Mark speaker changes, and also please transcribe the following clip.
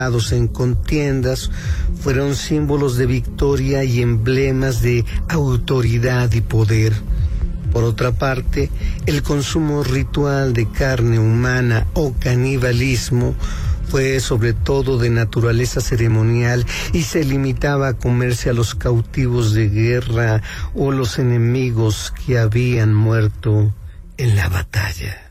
Speaker 1: en contiendas fueron símbolos de victoria y emblemas de autoridad y poder. Por otra parte, el consumo ritual de carne humana o canibalismo fue sobre todo de naturaleza ceremonial y se limitaba a comerse a los cautivos de guerra o los enemigos que habían muerto en la batalla.